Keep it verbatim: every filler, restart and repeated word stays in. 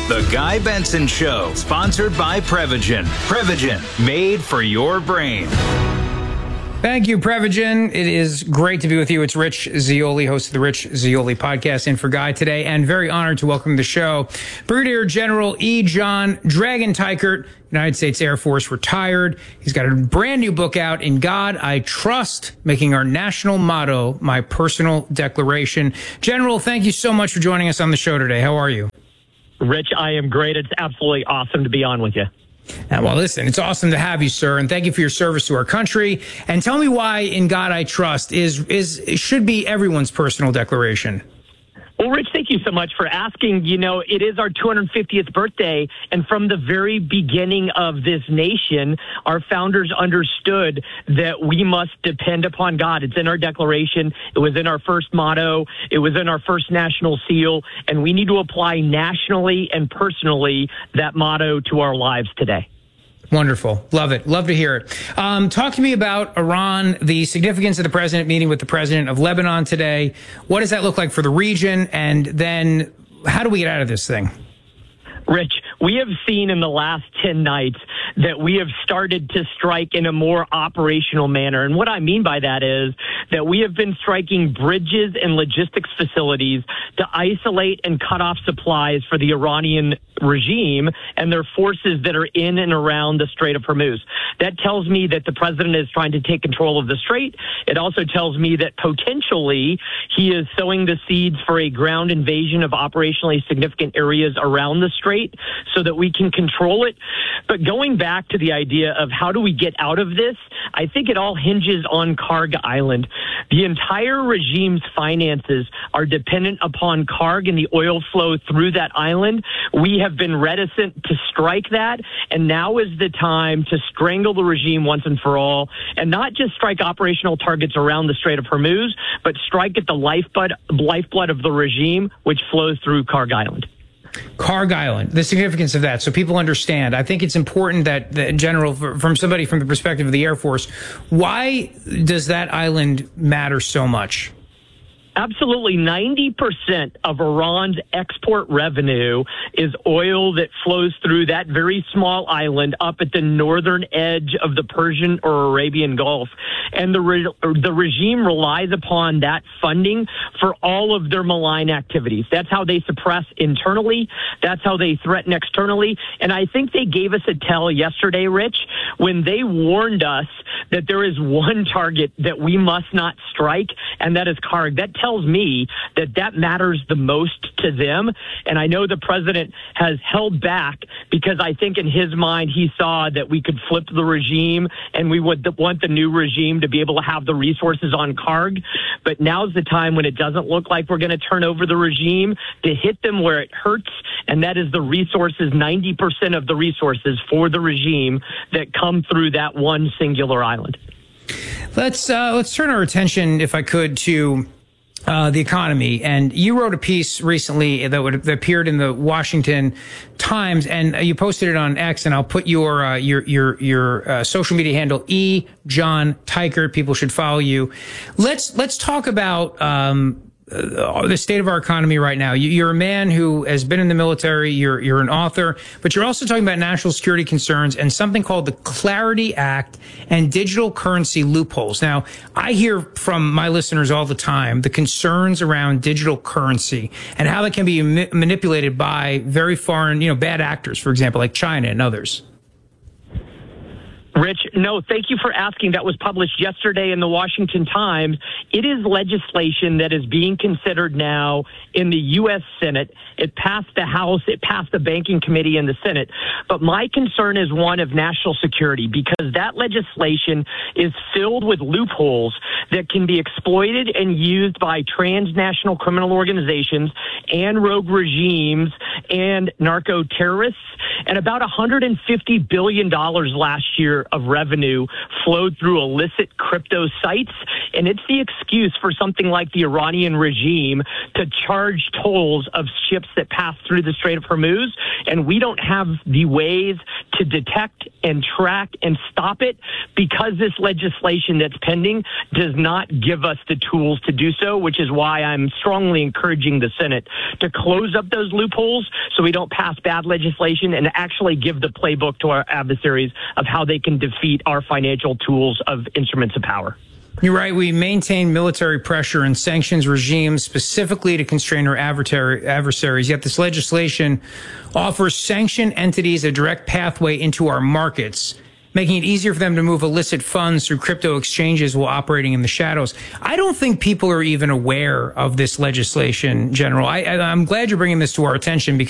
The Guy Benson Show, sponsored by Prevagen. Prevagen, made for your brain. Thank you, Prevagen. It is great to be with you. It's Rich Zeoli, host of the Rich Zeoli podcast, in for Guy today, and very honored to welcome to the show Brigadier General E. John Dragon Teichert, United States Air Force retired. He's got a brand new book out, In God I Trust, making our national motto my personal declaration. General, thank you so much for joining us on the show today. How are you? Rich, I am great. It's absolutely awesome to be on with you. Uh, well, listen, it's awesome to have you, sir, and thank you for your service to our country. And tell me why In God I Trust is is should be everyone's personal declaration. Well, Rich, thank you so much for asking. You know, it is our two hundred fiftieth birthday, and from the very beginning of this nation, our founders understood that we must depend upon God. It's in our declaration. It was in our first motto. It was in our first national seal, and we need to apply nationally and personally that motto to our lives today. Wonderful. Love it. Love to hear it. Um, talk to me about Iran, the significance of the president meeting with the president of Lebanon today. What does that look like for the region? And then how do we get out of this thing? Rich, we have seen in the last ten nights that we have started to strike in a more operational manner. And what I mean by that is that we have been striking bridges and logistics facilities to isolate and cut off supplies for the Iranian regime and their forces that are in and around the Strait of Hormuz. That tells me that the president is trying to take control of the strait. It also tells me that potentially he is sowing the seeds for a ground invasion of operationally significant areas around the strait so that we can control it. But going back to the idea of how do we get out of this, I think it all hinges on Karg Island. The entire regime's finances are dependent upon Karg and the oil flow through that island. We have been reticent to strike that, and now is the time to strangle the regime once and for all, and not just strike operational targets around the Strait of Hormuz, but strike at the lifeblood, lifeblood of the regime, which flows through Karg Island. Karg Island, the significance of that, so people understand. I think it's important that, that General, from somebody from the perspective of the Air Force, why does that island matter so much? Absolutely. ninety percent of Iran's export revenue is oil that flows through that very small island up at the northern edge of the Persian or Arabian Gulf. And the re- the regime relies upon that funding for all of their malign activities. That's how they suppress internally. That's how they threaten externally. And I think they gave us a tell yesterday, Rich, when they warned us that there is one target that we must not strike, and that is Karg. That tells me that that matters the most to them. And I know the president has held back because I think in his mind he saw that we could flip the regime and we would want the new regime to be able to have the resources on Karg. But now's the time when it doesn't look like we're going to turn over the regime, to hit them where it hurts, and that is the resources, ninety percent of the resources for the regime that come through that one singular island. Let's uh, let's turn our attention, if I could, to Uh, the economy. And you wrote a piece recently that, would, that appeared in the Washington Times, and you posted it on X. And I'll put your uh, your your your uh, social media handle, E. John Teichert. People should follow you. Let's let's talk about um, uh, the state of our economy right now. You, you're a man who has been in the military. You're you're an author, but you're also talking about national security concerns and something called the Clarity Act and digital currency loopholes. Now, I hear from my listeners all the time the concerns around digital currency and how that can be ma- manipulated by very foreign, you know, bad actors, for example, like China and others. Rich, no, thank you for asking. That was published yesterday in the Washington Times. It is legislation that is being considered now in the U S Senate. It passed the House. It passed the Banking Committee in the Senate. But my concern is one of national security, because that legislation is filled with loopholes that can be exploited and used by transnational criminal organizations and rogue regimes and narco terrorists. And about one hundred fifty billion dollars last year of revenue flowed through illicit crypto sites. And it's the excuse for something like the Iranian regime to charge tolls of ships that pass through the Strait of Hormuz. And we don't have the ways to detect and track and stop it, because this legislation that's pending does not give us the tools to do so, which is why I'm strongly encouraging the Senate to close up those loopholes so we don't pass bad legislation and actually give the playbook to our adversaries of how they can defeat our financial tools of instruments of power. You're right. We maintain military pressure and sanctions regimes specifically to constrain our adversaries. Yet this legislation offers sanctioned entities a direct pathway into our markets, making it easier for them to move illicit funds through crypto exchanges while operating in the shadows. I don't think people are even aware of this legislation, General. I, I, I'm glad you're bringing this to our attention because